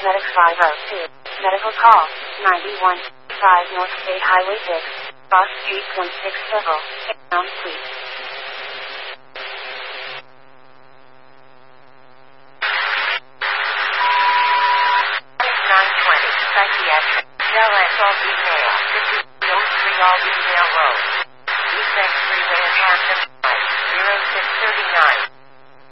Medic 502. Medical call. 91.5 North State Highway 6. Boss Street 16 Circle. Down, please. Psychiatric. Del S. Aldine-Dale. 5303 Aldine-Dale Road. East Expressway at Hampton. 0639.